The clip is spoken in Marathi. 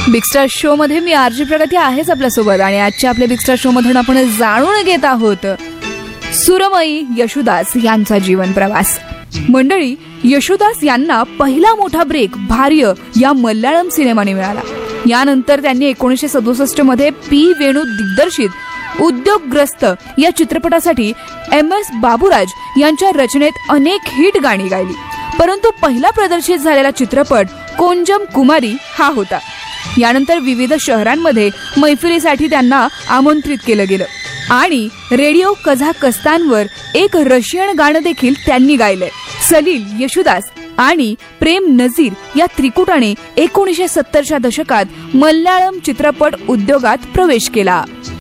बिग स्टार शो मध्ये मी आरजी प्रगती आहेच आपल्यासोबत आणि आजच्या आपल्या बिग स्टार शो मधून आपण जाणून घेत आहोत सुरमयी यशोदास यांचा जीवन प्रवास. मंडळी, यशोदास यांना पहिला मोठा ब्रेक भार्य या मल्याळम सिनेमाने मिळाला. यानंतर त्यांनी 1967 मध्ये पी वेणू दिग्दर्शित उद्योगग्रस्त या चित्रपटासाठी MS बाबूराज यांच्या रचनेत अनेक हिट गाणी गायली. परंतु पहिला प्रदर्शित झालेला चित्रपट कोंजम कुमारी हा होता. यानंतर विविध शहरांमध्ये मैफिलीसाठी त्यांना आमंत्रित केलं गेलं आणि रेडिओ कझाकस्तानवर एक रशियन गाणं देखील त्यांनी गायलंय. सलील, यशोदास आणि प्रेम नजीर या त्रिकुटाने 1970च्या दशकात मल्याळम चित्रपट उद्योगात प्रवेश केला.